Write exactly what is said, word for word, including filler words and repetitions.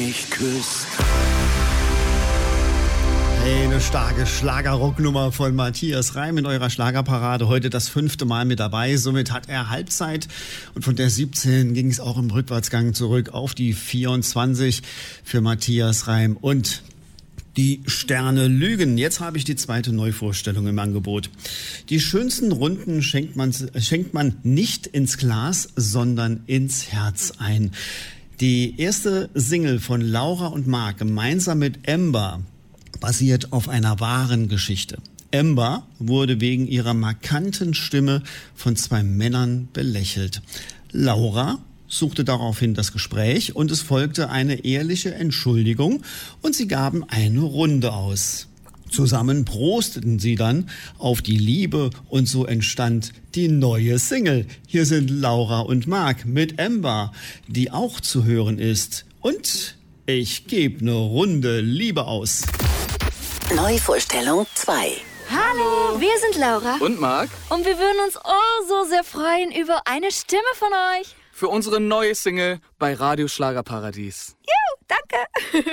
mich küsst. Hey, eine starke Schlagerrocknummer von Matthias Reim in eurer Schlagerparade. Heute das fünfte Mal mit dabei. Somit hat er Halbzeit. Und von der siebzehn ging es auch im Rückwärtsgang zurück auf die vierundzwanzig für Matthias Reim. Und die Sterne lügen. Jetzt habe ich die zweite Neuvorstellung im Angebot. Die schönsten Runden schenkt man, schenkt man nicht ins Glas, sondern ins Herz ein. Die erste Single von Laura und Marc gemeinsam mit Ember basiert auf einer wahren Geschichte. Ember wurde wegen ihrer markanten Stimme von zwei Männern belächelt. Laura suchte daraufhin das Gespräch und es folgte eine ehrliche Entschuldigung und sie gaben eine Runde aus. Zusammen prosteten sie dann auf die Liebe und so entstand die neue Single. Hier sind Laura und Marc mit Ember, die auch zu hören ist. Und ich gebe eine Runde Liebe aus. Neuvorstellung zwei. Hallo, wir sind Laura. Und Marc. Und wir würden uns oh so sehr freuen über eine Stimme von euch. Für unsere neue Single bei Radio Schlagerparadies. Juhu, danke.